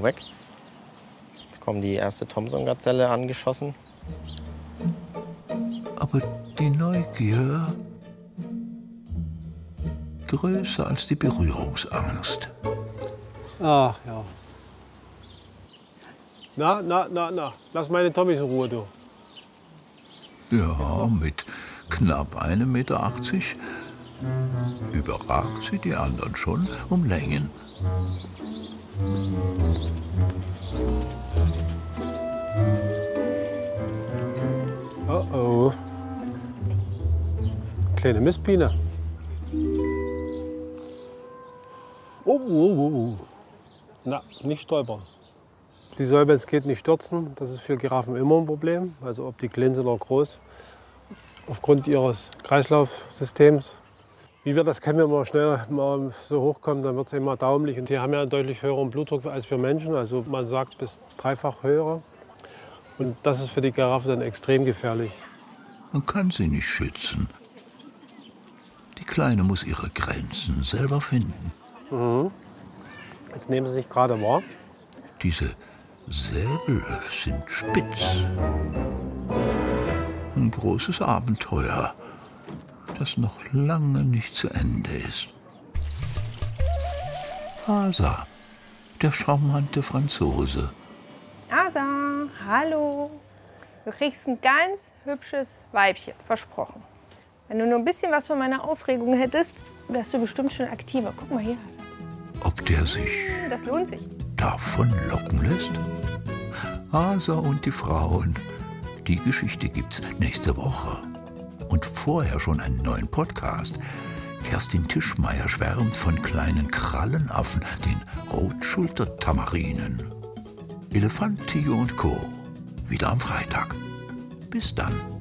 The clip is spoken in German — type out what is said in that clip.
weg. Jetzt kommt die erste Thomson-Gazelle angeschossen. Aber die Neugier größer als die Berührungsangst. Ach ja. Na. Lass meine Tommys in Ruhe, du. Ja, mit knapp 1,80 Meter überragt sie die anderen schon um Längen. Oh. Kleine Mistbiene. Oh. Na, nicht stolpern. Sie soll, wenn es geht, nicht stürzen. Das ist für Giraffen immer ein Problem. Also ob die klein sind oder groß. Aufgrund ihres Kreislaufsystems. Wie wir das kennen, wenn man schnell mal so hochkommt, dann wird es immer daumlich. Und die haben ja einen deutlich höheren Blutdruck als wir Menschen. Also man sagt bis 3-fach höher. Und das ist für die Giraffe dann extrem gefährlich. Man kann sie nicht schützen. Die Kleine muss ihre Grenzen selber finden. Jetzt nehmen sie sich gerade wahr. Diese Säbel sind spitz. Ein großes Abenteuer, das noch lange nicht zu Ende ist. Asa, der charmante Franzose. Asa, hallo. Du kriegst ein ganz hübsches Weibchen, versprochen. Wenn du nur ein bisschen was von meiner Aufregung hättest, wärst du bestimmt schon aktiver. Guck mal hier, Asa. Ob der sich Das lohnt sich. davon locken lässt? Asa und die Frauen. Die Geschichte gibt's nächste Woche. Und vorher schon einen neuen Podcast. Kerstin Tischmeier schwärmt von kleinen Krallenaffen, den Rotschultertamarinen. Elefant, Tiger und Co. Wieder am Freitag. Bis dann.